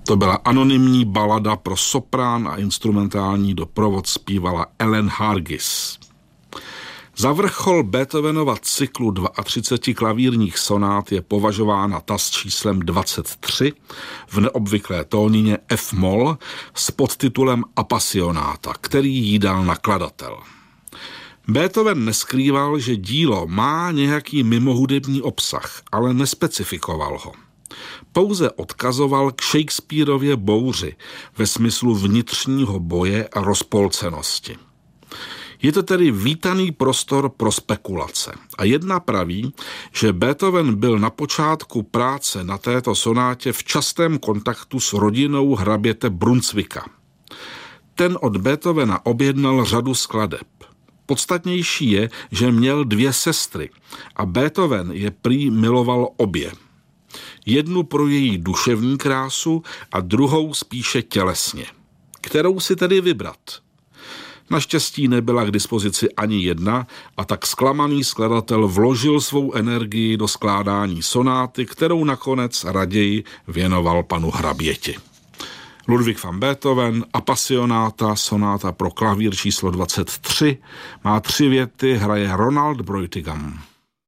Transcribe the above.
To byla anonymní balada pro soprán a instrumentální doprovod zpívala Ellen Hargis. Za vrchol Beethovenova cyklu 32 klavírních sonát je považována ta s číslem 23 v neobvyklé tónině F-moll s podtitulem Appassionata, který jí dal nakladatel. Beethoven neskrýval, že dílo má nějaký mimohudební obsah, ale nespecifikoval ho. Pouze odkazoval k Shakespearově bouři ve smyslu vnitřního boje a rozpolcenosti. Je to tedy vítaný prostor pro spekulace. A jedna praví, že Beethoven byl na počátku práce na této sonátě v častém kontaktu s rodinou hraběte Brunswicka. Ten od Beethovena objednal řadu skladeb. Podstatnější je, že měl 2 sestry a Beethoven je prý miloval obě. Jednu pro její duševní krásu a druhou spíše tělesně. Kterou si tedy vybrat? Naštěstí nebyla k dispozici ani jedna a tak zklamaný skladatel vložil svou energii do skládání sonáty, kterou nakonec raději věnoval panu hraběti. Ludwig van Beethoven, Appassionata, sonáta pro klavír číslo 23, má 3 věty, hraje Ronald Breutigam.